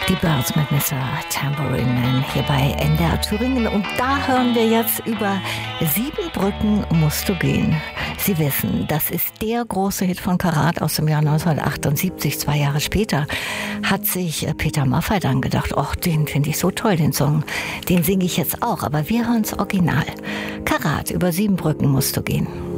Die Birds mit Mr. Tambourine Man hier bei NDR Thüringen. Und da hören wir jetzt über 7 Brücken musst du gehen. Sie wissen, das ist der große Hit von Karat aus dem Jahr 1978. 2 Jahre später hat sich Peter Maffay dann gedacht, ach, den finde ich so toll, den Song. Den singe ich jetzt auch, aber wir hören es original. Karat, über 7 Brücken musst du gehen.